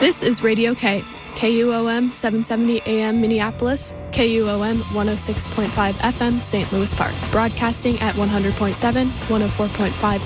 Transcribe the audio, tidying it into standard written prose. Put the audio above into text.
This is Radio K, KUOM 770 AM Minneapolis, KUOM 106.5 FM St. Louis Park, broadcasting at 100.7, 104.5